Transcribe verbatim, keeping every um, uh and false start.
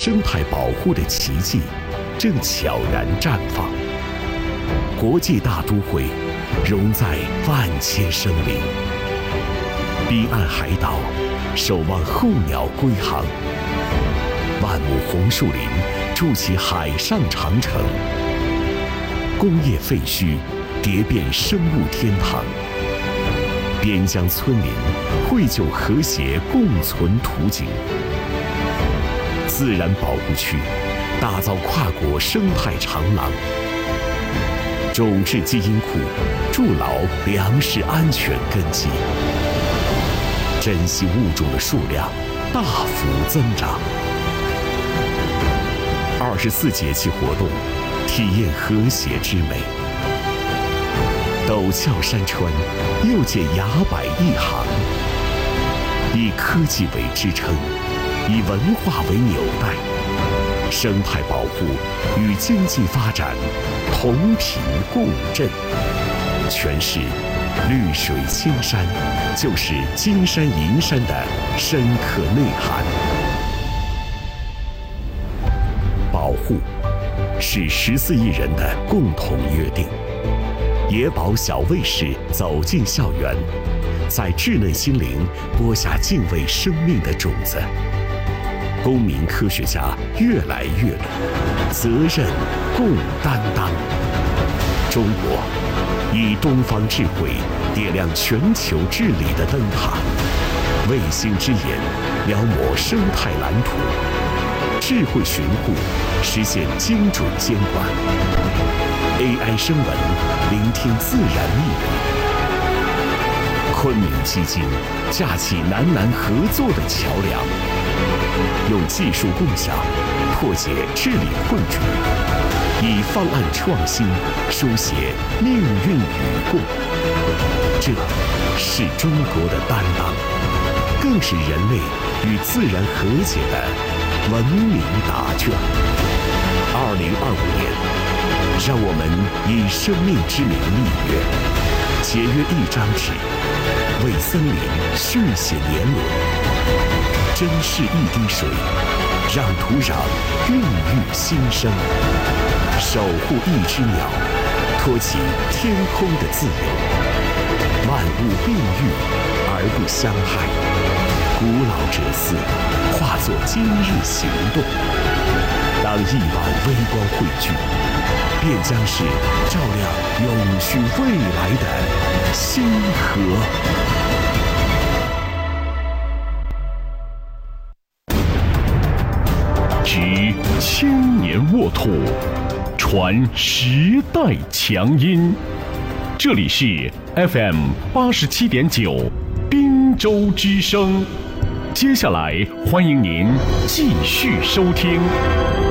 生态保护的奇迹正悄然绽放。国际大都会融在万千生灵，彼岸海岛守望候鸟归航，万亩红树林筑起海上长城，工业废墟叠遍生物天堂，边疆村民绘就和谐共存图景。自然保护区打造跨国生态长廊，种质基因库筑牢粮食安全根基，珍稀物种的数量大幅增长。二十四节气活动，体验和谐之美。陡峭山川又见崖柏一行，以科技为支撑，以文化为纽带，生态保护与经济发展同频共振。诠释绿水青山就是金山银山的深刻内涵。保护是十四亿人的共同约定。野保小卫士走进校园，在稚嫩心灵播下敬畏生命的种子。公民科学家越来越多，责任共担当。中国以东方智慧点亮全球治理的灯塔，卫星之眼描摹生态蓝图，智慧巡护实现精准监管。A I 声纹聆听自然密语。昆明基金架起南南合作的桥梁，用技术共享破解治理困局，以方案创新书写命运与共。这是中国的担当，更是人类与自然和解的文明答卷。二零二五年。让我们以生命之名立约，节约一张纸，为森林续写年轮，珍视一滴水，让土壤孕育新生，守护一只鸟，托起天空的自由。万物并育而不相害，古老哲思化作今日行动。当亿万微光汇聚，便将是照亮永续未来的星河。执千年沃土，传时代强音。这里是 F M 八十七点九滨州之声。接下来，欢迎您继续收听。